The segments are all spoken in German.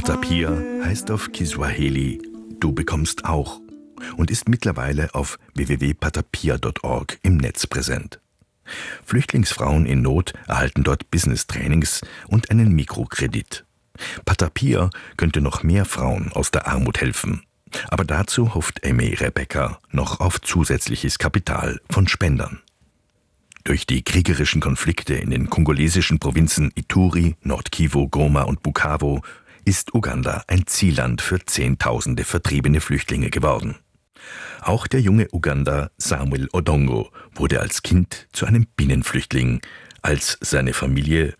Patapia heißt auf Kiswahili »Du bekommst auch« und ist mittlerweile auf www.patapia.org im Netz präsent. Flüchtlingsfrauen in Not erhalten dort Business-Trainings und einen Mikrokredit. Patapia könnte noch mehr Frauen aus der Armut helfen. Aber dazu hofft Aimee Rebecca noch auf zusätzliches Kapital von Spendern. Durch die kriegerischen Konflikte in den kongolesischen Provinzen Ituri, Nord-Kivu, Goma und Bukavu ist Uganda ein Zielland für Zehntausende vertriebene Flüchtlinge geworden. Auch der junge Uganda Samuel Odongo wurde als Kind zu einem Binnenflüchtling, als seine Wir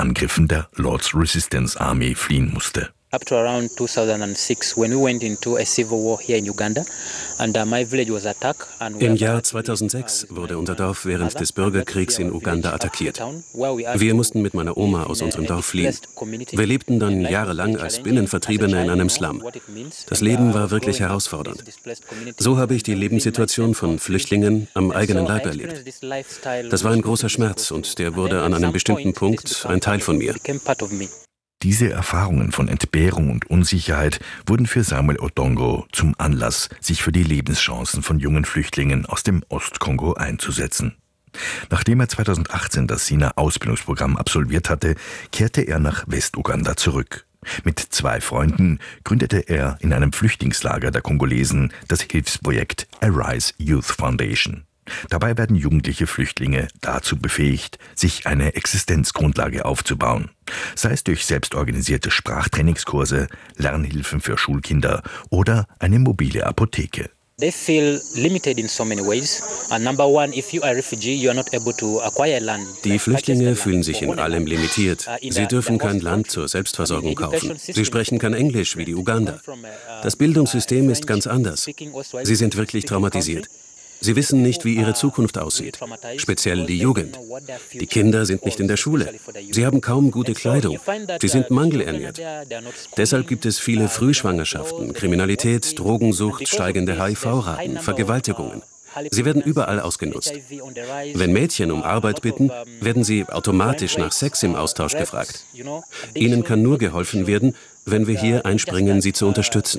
fliehen musste. Up to around 2006, when we went into a civil war here in Uganda, and my village was attacked. Im Jahr 2006 wurde unser Dorf während des Bürgerkriegs in Uganda attackiert. Wir mussten mit meiner Oma aus unserem Dorf fliehen. Wir lebten dann jahrelang als Binnenvertriebene in einem Slum. Das Leben war wirklich herausfordernd. So habe ich die Lebenssituation von Flüchtlingen am eigenen Leib erlebt. Das war ein großer Schmerz und der wurde an einem bestimmten Punkt ein Teil von mir. Diese Erfahrungen von Entbehrung und Unsicherheit wurden für Samuel Odongo zum Anlass, sich für die Lebenschancen von jungen Flüchtlingen aus dem Ostkongo einzusetzen. Nachdem er 2018 das SINA-Ausbildungsprogramm absolviert hatte, kehrte er nach Westuganda zurück. Mit 2 Freunden gründete er in einem Flüchtlingslager der Kongolesen das Hilfsprojekt Arise Youth Foundation. Dabei werden jugendliche Flüchtlinge dazu befähigt, sich eine Existenzgrundlage aufzubauen, sei es durch selbstorganisierte Sprachtrainingskurse, Lernhilfen für Schulkinder oder eine mobile Apotheke. They feel limited in so many ways. And number one, if you are a refugee, you are not able to acquire land. Die Flüchtlinge fühlen sich in allem limitiert. Sie dürfen kein Land zur Selbstversorgung kaufen. Sie sprechen kein Englisch wie die Uganda. Das Bildungssystem ist ganz anders. Sie sind wirklich traumatisiert. Sie wissen nicht, wie ihre Zukunft aussieht, speziell die Jugend. Die Kinder sind nicht in der Schule. Sie haben kaum gute Kleidung. Sie sind mangelernährt. Deshalb gibt es viele Frühschwangerschaften, Kriminalität, Drogensucht, steigende HIV-Raten, Vergewaltigungen. Sie werden überall ausgenutzt. Wenn Mädchen um Arbeit bitten, werden sie automatisch nach Sex im Austausch gefragt. Ihnen kann nur geholfen werden, wenn wir hier einspringen, sie zu unterstützen.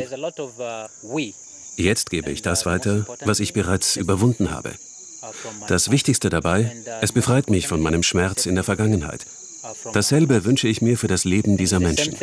Jetzt gebe ich das weiter, was ich bereits überwunden habe. Das Wichtigste dabei, es befreit mich von meinem Schmerz in der Vergangenheit. Dasselbe wünsche ich mir für das Leben dieser Menschen.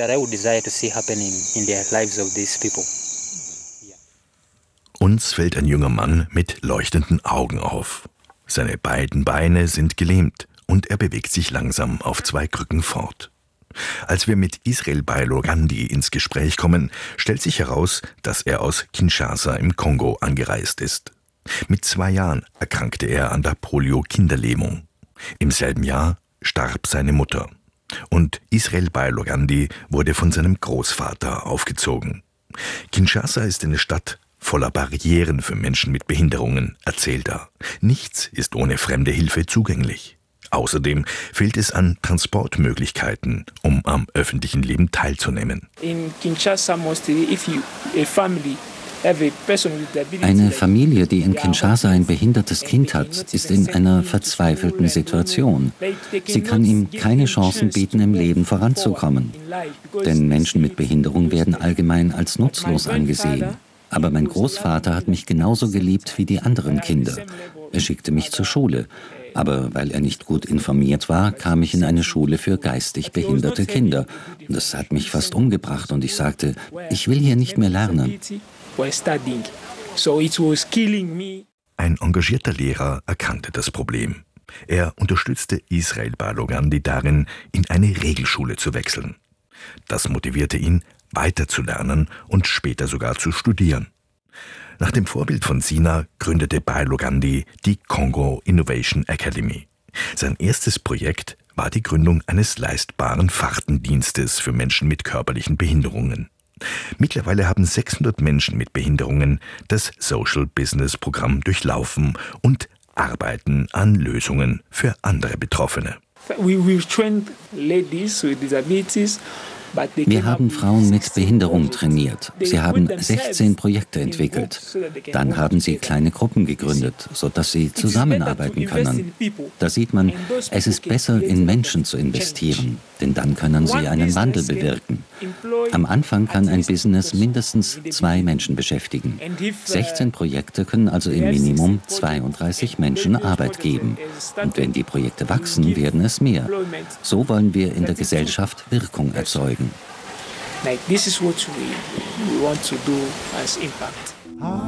Uns fällt ein junger Mann mit leuchtenden Augen auf. Seine beiden Beine sind gelähmt und er bewegt sich langsam auf 2 Krücken fort. Als wir mit Israel Bailogandi ins Gespräch kommen, stellt sich heraus, dass er aus Kinshasa im Kongo angereist ist. Mit 2 Jahren erkrankte er an der Polio-Kinderlähmung. Im selben Jahr starb seine Mutter. Und Israel Bailogandi wurde von seinem Großvater aufgezogen. Kinshasa ist eine Stadt voller Barrieren für Menschen mit Behinderungen, erzählt er. Nichts ist ohne fremde Hilfe zugänglich. Außerdem fehlt es an Transportmöglichkeiten, um am öffentlichen Leben teilzunehmen. Eine Familie, die in Kinshasa ein behindertes Kind hat, ist in einer verzweifelten Situation. Sie kann ihm keine Chancen bieten, im Leben voranzukommen. Denn Menschen mit Behinderung werden allgemein als nutzlos angesehen. Aber mein Großvater hat mich genauso geliebt wie die anderen Kinder. Er schickte mich zur Schule. Aber weil er nicht gut informiert war, kam ich in eine Schule für geistig behinderte Kinder. Das hat mich fast umgebracht und ich sagte, ich will hier nicht mehr lernen. Ein engagierter Lehrer erkannte das Problem. Er unterstützte Israel Bailogandi darin, in eine Regelschule zu wechseln. Das motivierte ihn, weiterzulernen und später sogar zu studieren. Nach dem Vorbild von Sina gründete Bailogandi die Congo Innovation Academy. Sein erstes Projekt war die Gründung eines leistbaren Fahrtendienstes für Menschen mit körperlichen Behinderungen. Mittlerweile haben 600 Menschen mit Behinderungen das Social Business Programm durchlaufen und arbeiten an Lösungen für andere Betroffene. Wir haben Frauen mit Behinderung trainiert. Sie haben 16 Projekte entwickelt. Dann haben sie kleine Gruppen gegründet, sodass sie zusammenarbeiten können. Da sieht man, es ist besser, in Menschen zu investieren. denn dann können sie einen Wandel bewirken. Am Anfang kann ein Business mindestens 2 Menschen beschäftigen. 16 Projekte können also im Minimum 32 Menschen Arbeit geben. Und wenn die Projekte wachsen, werden es mehr. So wollen wir in der Gesellschaft Wirkung erzeugen. This is what we want to do as impact.